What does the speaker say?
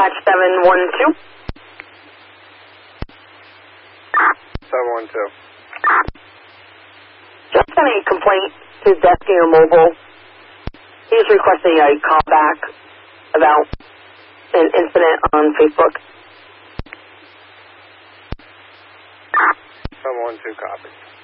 712. 712. Just sent a complaint to Destinger Mobile. He's requesting a call back about an incident on Facebook. 712 copy.